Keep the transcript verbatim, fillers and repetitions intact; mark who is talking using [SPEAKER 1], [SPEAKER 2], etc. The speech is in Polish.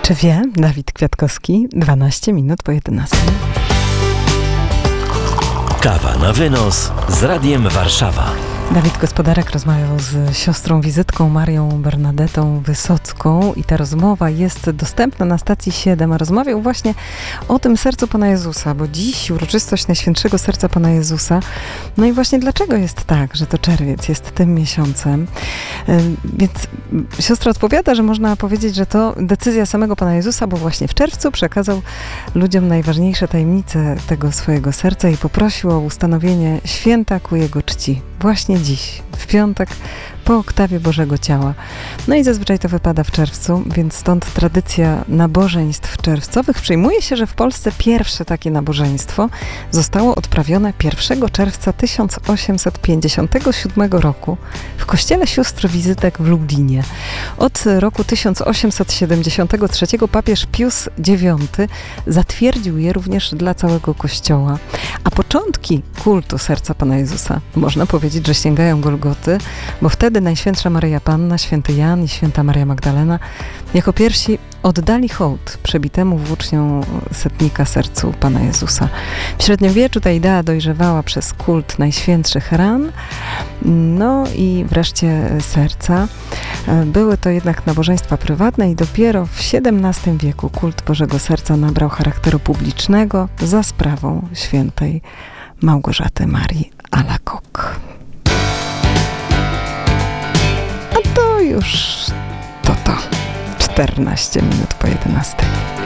[SPEAKER 1] Czy wie? Dawid Kwiatkowski, dwanaście minut po jedenastej.
[SPEAKER 2] Kawa na wynos z Radiem Warszawa.
[SPEAKER 1] Dawid Gospodarek rozmawiał z siostrą wizytką Marią Bernadetą Wysocką i ta rozmowa jest dostępna na stacji siedem, a rozmawiał właśnie o tym sercu Pana Jezusa, bo dziś uroczystość Najświętszego Serca Pana Jezusa. No i właśnie dlaczego jest tak, że to czerwiec jest tym miesiącem? Więc siostra odpowiada, że można powiedzieć, że to decyzja samego Pana Jezusa, bo właśnie w czerwcu przekazał ludziom najważniejsze tajemnice tego swojego serca i poprosił o ustanowienie święta ku jego czci. Właśnie dziś, w piątek, po oktawie Bożego Ciała. No i zazwyczaj to wypada w czerwcu, więc stąd tradycja nabożeństw czerwcowych. Przyjmuje się, że w Polsce pierwsze takie nabożeństwo zostało odprawione pierwszego czerwca tysiąc osiemset pięćdziesiątego siódmego roku w kościele sióstr wizytek w Lublinie. Od roku tysiąc osiemset siedemdziesiątego trzeciego papież Pius dziewiąty zatwierdził je również dla całego kościoła. A początki kultu serca Pana Jezusa, można powiedzieć, że sięgają Golgoty, bo wtedy Najświętsza Maryja Panna, święty Jan i święta Maria Magdalena jako pierwsi oddali hołd przebitemu włócznią setnika sercu Pana Jezusa. W średniowieczu ta idea dojrzewała przez kult najświętszych ran, no i wreszcie serca. Były to jednak nabożeństwa prywatne i dopiero w siedemnastym wieku kult Bożego Serca nabrał charakteru publicznego za sprawą świętej Małgorzaty Marii Alacoque. A to już to to. czternaście minut po jedenastej.